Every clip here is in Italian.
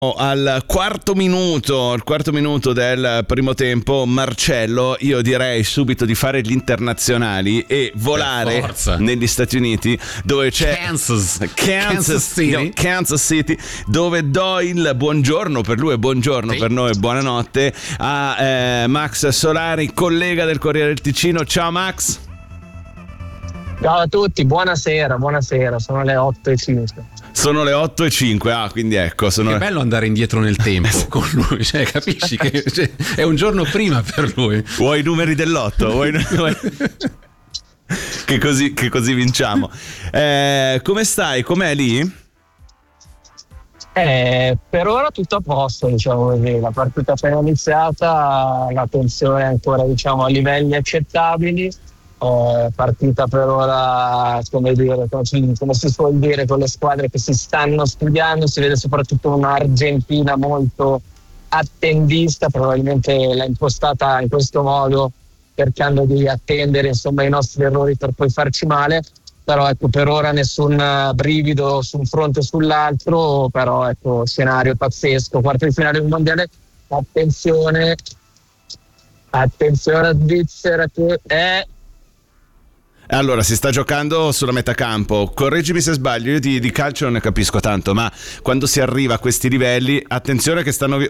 Al quarto minuto del primo tempo, Marcello, io direi subito di fare gli internazionali e volare negli Stati Uniti, dove c'è Kansas City, dove do il buongiorno per lui e buongiorno per noi, buonanotte a Max Solari, collega del Corriere del Ticino. Ciao Max. Ciao a tutti, buonasera, sono le 8:05. Sono le 8:05, quindi ecco. È bello andare indietro nel tempo con lui, capisci che è un giorno prima per lui. Vuoi i numeri dell'otto? che così vinciamo. Come stai? Com'è lì? Per ora tutto a posto, diciamo così. La partita appena iniziata, la tensione è ancora, diciamo, a livelli accettabili. Partita per ora, come si suol dire, con le squadre che si stanno studiando. Si vede soprattutto un'Argentina molto attendista, probabilmente l'ha impostata in questo modo cercando di attendere, insomma, i nostri errori per poi farci male. Però ecco, per ora nessun brivido su un fronte o sull'altro, però ecco, scenario pazzesco, quarto di finale del mondiale. Attenzione a Svizzera che è... Allora, si sta giocando sulla metà campo. Correggimi se sbaglio, io di calcio non ne capisco tanto, ma quando si arriva a questi livelli, attenzione che stanno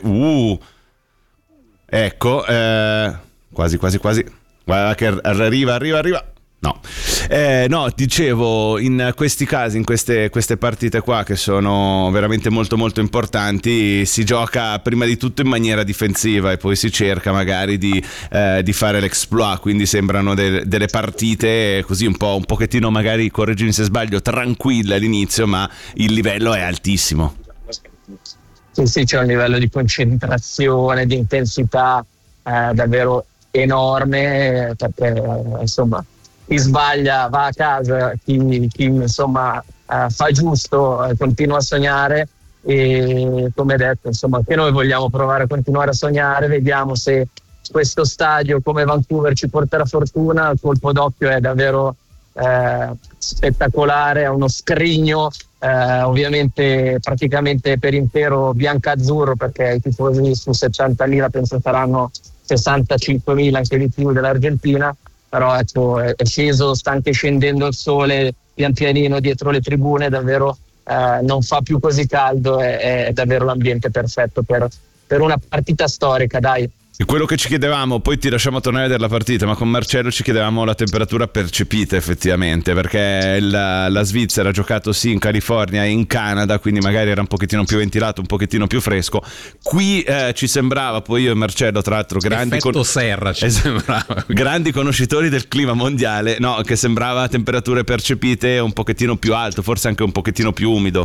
ecco, quasi. Guarda che arriva. No, dicevo, in questi casi, in queste partite qua che sono veramente molto molto importanti, si gioca prima di tutto in maniera difensiva e poi si cerca magari di fare l'exploit, quindi sembrano delle partite così un pochettino, magari, correggimi se sbaglio, tranquille all'inizio, ma il livello è altissimo. Sì, c'è un livello di concentrazione, di intensità davvero enorme, perché insomma chi sbaglia va a casa, chi insomma fa giusto continua a sognare, e come detto, insomma, anche noi vogliamo provare a continuare a sognare. Vediamo se questo stadio come Vancouver ci porterà fortuna. Il colpo d'occhio è davvero spettacolare, è uno scrigno, ovviamente praticamente per intero biancazzurro, perché i tifosi su 70.000 penso saranno 65.000, anche di più, dell'Argentina. Però ecco, è sceso, sta anche scendendo il sole pian pianino dietro le tribune, davvero non fa più così caldo, è davvero l'ambiente perfetto per una partita storica, dai. E quello che ci chiedevamo, poi ti lasciamo tornare a vedere la partita, ma con Marcello ci chiedevamo la temperatura percepita effettivamente, perché la Svizzera ha giocato sì in California e in Canada, quindi magari era un pochettino più ventilato, un pochettino più fresco. Qui ci sembrava, poi io e Marcello, tra l'altro, serra ci sembrava, grandi conoscitori del clima mondiale, no, che sembrava temperature percepite un pochettino più alto, forse anche un pochettino più umido.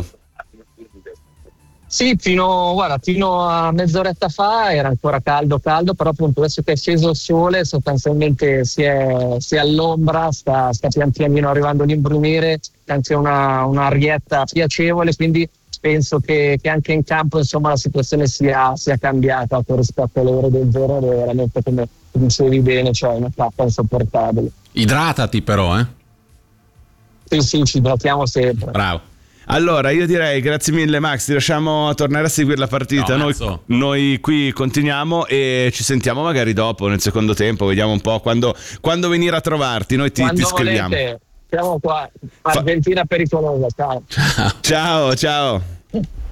Sì, fino a mezz'oretta fa era ancora caldo, però appunto adesso che è sceso il sole sostanzialmente si è all'ombra, sta pian pianino arrivando l'imbrunire, anche un'arietta piacevole, quindi penso che anche in campo, insomma, la situazione sia cambiata rispetto alle ore del giorno, veramente, come dicevi bene, cioè una tappa insopportabile. Idratati però, Sì, ci idratiamo sempre. Bravo. Allora, io direi grazie mille Max, ti lasciamo tornare a seguire la partita. Noi qui continuiamo e ci sentiamo magari dopo, nel secondo tempo, vediamo un po' quando venire a trovarti, noi ti scriviamo. Siamo qua, Argentina pericolosa, ciao. Ciao.